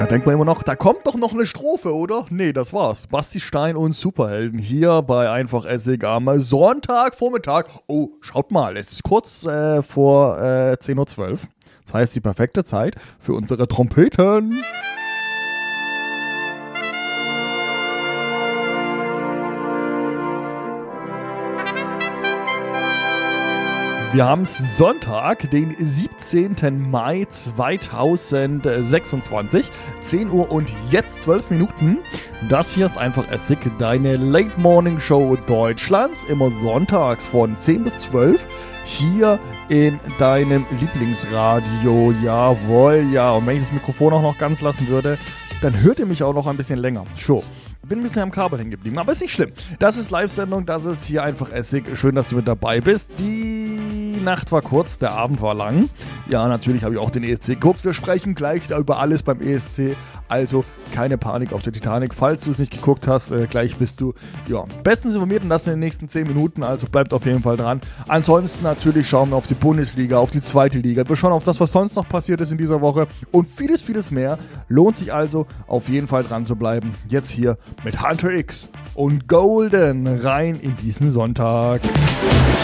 Da denkt man immer noch, da kommt doch noch eine Strophe, oder? Nee, das war's. Basti Stein und Superhelden hier bei Einfach Essig am Sonntagvormittag. Oh, schaut mal, es ist kurz vor 10:12 Uhr. Das heißt, die perfekte Zeit für unsere Trompeten. Wir haben Sonntag, den 17. Mai 2026, 10 Uhr und jetzt 12 Minuten. Das hier ist Einfach Essig, deine Late Morning Show Deutschlands, immer sonntags von 10 bis 12, hier in deinem Lieblingsradio. Jawohl, ja. Und wenn ich das Mikrofon auch noch ganz lassen würde, dann hört ihr mich auch noch ein bisschen länger. Sure. Bin ein bisschen am Kabel hängen geblieben, aber ist nicht schlimm. Das ist Live-Sendung, das ist hier Einfach Essig. Schön, dass du mit dabei bist. Die Nacht war kurz, der Abend war lang. Ja, natürlich habe ich auch den ESC geguckt. Wir sprechen gleich über alles beim ESC. Also keine Panik auf der Titanic. Falls du es nicht geguckt hast, gleich bist du bestens informiert und das in den nächsten 10 Minuten. Also bleibt auf jeden Fall dran. Ansonsten natürlich schauen wir auf die Bundesliga, auf die zweite Liga. Wir schauen auf das, was sonst noch passiert ist in dieser Woche und vieles, vieles mehr. Lohnt sich also auf jeden Fall dran zu bleiben. Jetzt hier mit Hunter X und Golden rein in diesen Sonntag.